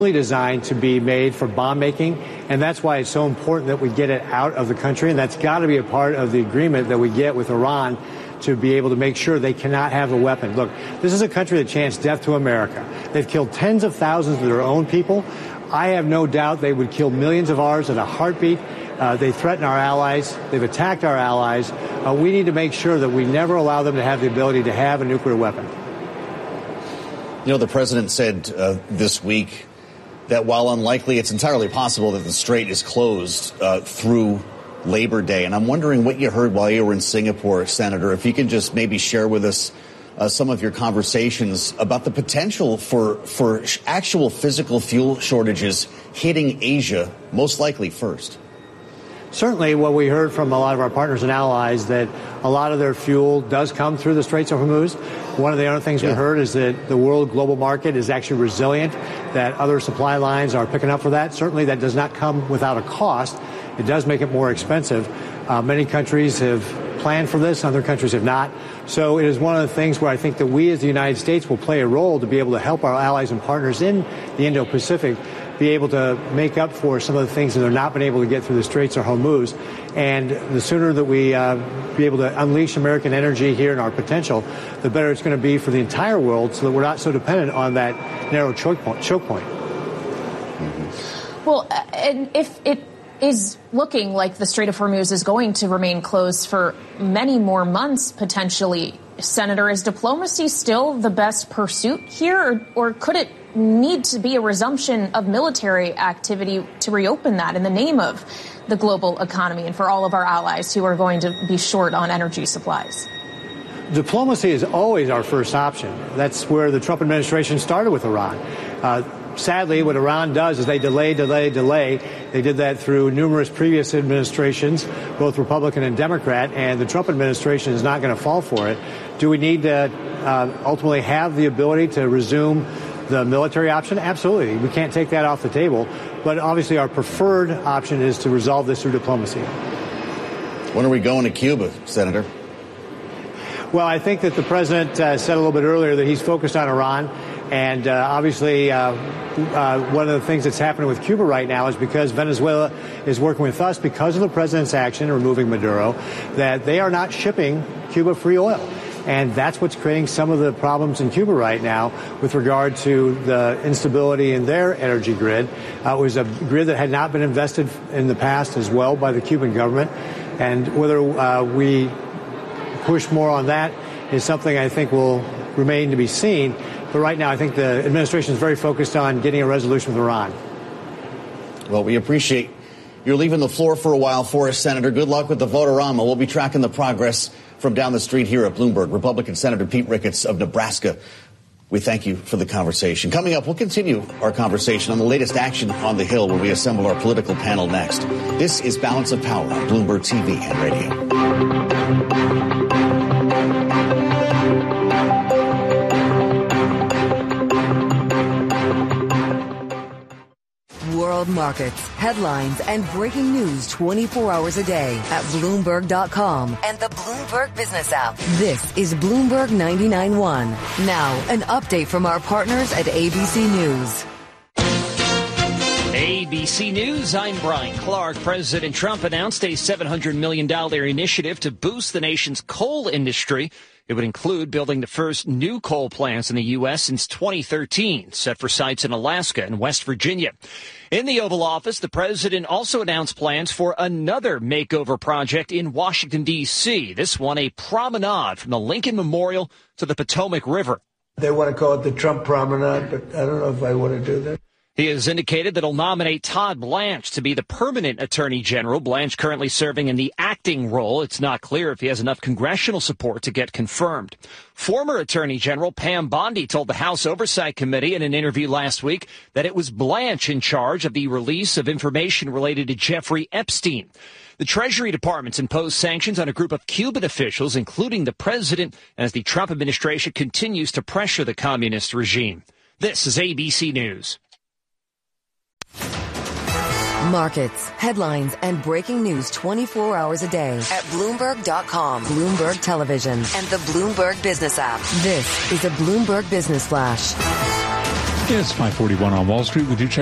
designed to be made for bomb making, and that's why it's so important that we get it out of the country, and that's got to be a part of the agreement that we get with Iran to be able to make sure they cannot have a weapon. Look, this is a country that chants death to America. They've killed tens of thousands of their own people. I have no doubt they would kill millions of ours at a heartbeat. They threaten our allies. They've attacked our allies. We need to make sure that we never allow them to have the ability to have a nuclear weapon. You know, the president said this week that while unlikely, it's entirely possible that the strait is closed through Labor Day. And I'm wondering what you heard while you were in Singapore, Senator, if you can just maybe share with us some of your conversations about the potential for actual physical fuel shortages hitting Asia, most likely first. Certainly what we heard from a lot of our partners and allies that a lot of their fuel does come through the Straits of Hormuz. One of the other things we heard is that the world global market is actually resilient, that other supply lines are picking up for that. Certainly that does not come without a cost. It does make it more expensive. Many countries have planned for this, other countries have not. So it is one of the things where I think that we as the United States will play a role to be able to help our allies and partners in the Indo-Pacific be able to make up for some of the things that they're not been able to get through the Straits of Hormuz. And the sooner that we be able to unleash American energy here and our potential, the better it's going to be for the entire world so that we're not so dependent on that narrow choke point. Mm-hmm. Well, and if it is looking like the Strait of Hormuz is going to remain closed for many more months, potentially, Senator, is diplomacy still the best pursuit here, or could it need to be a resumption of military activity to reopen that in the name of the global economy and for all of our allies who are going to be short on energy supplies? Diplomacy is always our first option. That's where the Trump administration started with Iran. Sadly, what Iran does is they delay. They did that through numerous previous administrations, both Republican and Democrat, and the Trump administration is not going to fall for it. Do we need to ultimately have the ability to resume the military option? Absolutely. We can't take that off the table. But obviously our preferred option is to resolve this through diplomacy. When are we going to Cuba, Senator? Well, I think that the president said a little bit earlier that he's focused on Iran. And obviously, one of the things that's happening with Cuba right now is because Venezuela is working with us because of the president's action in removing Maduro, that they are not shipping Cuba free oil. And that's what's creating some of the problems in Cuba right now with regard to the instability in their energy grid. It was a grid that had not been invested in the past as well by the Cuban government. And whether we push more on that is something I think will remain to be seen. But right now, I think the administration is very focused on getting a resolution with Iran. Well, we appreciate you're leaving the floor for a while for us, Senator. Good luck with the Vote-A-Rama. We'll be tracking the progress from down the street here at Bloomberg. Republican Senator Pete Ricketts of Nebraska, we thank you for the conversation. Coming up, we'll continue our conversation on the latest action on the Hill when we assemble our political panel next. This is Balance of Power on Bloomberg TV and Radio. World markets, headlines, and breaking news 24 hours a day at Bloomberg.com and the Bloomberg Business app. This is Bloomberg 99.1. Now, an update from our partners at ABC News. ABC News, I'm Brian Clark. President Trump announced a $700 million initiative to boost the nation's coal industry. It would include building the first new coal plants in the U.S. since 2013, set for sites in Alaska and West Virginia. In the Oval Office, the president also announced plans for another makeover project in Washington, D.C., this one a promenade from the Lincoln Memorial to the Potomac River. They want to call it the Trump Promenade, but I don't know if I want to do that. He has indicated that he'll nominate Todd Blanche to be the permanent attorney general. Blanche currently serving in the acting role. It's not clear if he has enough congressional support to get confirmed. Former attorney general Pam Bondi told the House Oversight Committee in an interview last week that it was Blanche in charge of the release of information related to Jeffrey Epstein. The Treasury Department's imposed sanctions on a group of Cuban officials, including the president, as the Trump administration continues to pressure the communist regime. This is ABC News. Markets, headlines, and breaking news 24 hours a day at Bloomberg.com, Bloomberg Television, and the Bloomberg Business app. This is a Bloomberg Business Flash. It's 5:41 on Wall Street. We do check